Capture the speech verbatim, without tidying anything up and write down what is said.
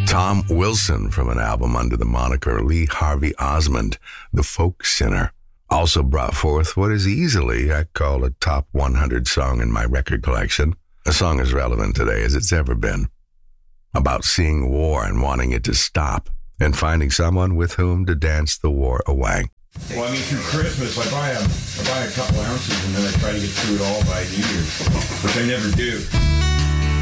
Tom Wilson from an album under the moniker Lee Harvey Osmond, The Folk Sinner, also brought forth what is easily, I call, a top one hundred song in my record collection. A song as relevant today as it's ever been. About seeing war and wanting it to stop, and finding someone with whom to dance the war away. Well, I mean, through Christmas, I buy a, I buy a couple ounces and then I try to get through it all by New Year's, which I never do.